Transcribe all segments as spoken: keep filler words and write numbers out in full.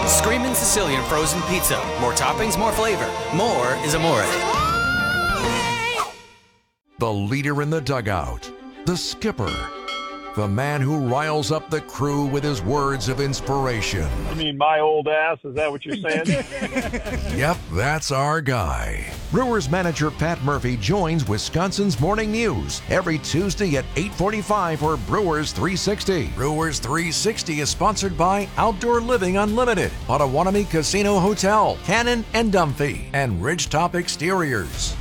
Screamin' Sicilian frozen pizza. More toppings, more flavor. More is amore. The leader in the dugout, the skipper, the man who riles up the crew with his words of inspiration. You mean my old ass? Is that what you're saying? Yep, that's our guy. Brewers manager Pat Murphy joins Wisconsin's Morning News every Tuesday at eight forty-five for Brewers three sixty. Brewers three sixty is sponsored by Outdoor Living Unlimited, Potawatomi Casino Hotel, Cannon and Dumphy, and Ridgetop Exteriors.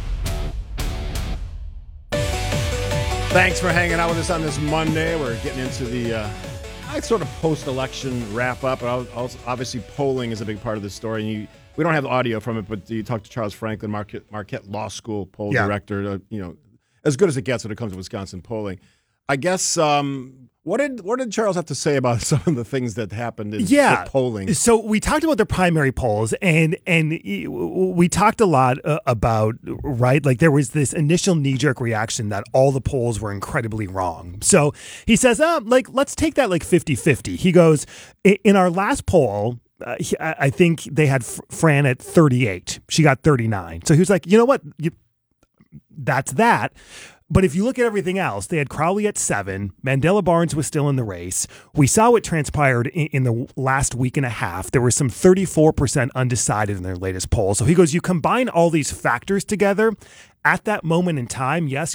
Thanks for hanging out with us on this Monday. We're getting into the uh, sort of post-election wrap-up. Also, obviously, polling is a big part of this story. And you, we don't have the audio from it, but you talked to Charles Franklin, Marquette, Marquette Law School poll yeah. director. Uh, you know, as good as it gets when it comes to Wisconsin polling. I guess um, what did what did Charles have to say about some of the things that happened in yeah. the polling? So we talked about the primary polls, and and we talked a lot uh, about, right, like there was this initial knee-jerk reaction that all the polls were incredibly wrong. So he says, uh, like, let's take that like fifty-fifty. He goes, in our last poll, uh, he, I think they had Fran at thirty-eight. She got thirty-nine. So he was like, you know what? You, that's that. But if you look at everything else, they had Crowley at seven. Mandela Barnes was still in the race. We saw what transpired in, in the last week and a half. There was some thirty-four percent undecided in their latest poll. So he goes, you combine all these factors together. At that moment in time, yes,